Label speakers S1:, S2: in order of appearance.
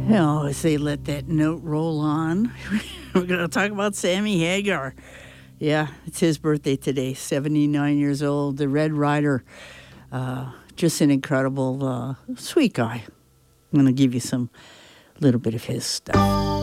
S1: As they let that note roll on, we're going to talk about Sammy Hagar. Yeah, it's his birthday today, 79 years old, the Red Rider. Just an incredible, sweet guy. I'm going to give you some little bit of his stuff.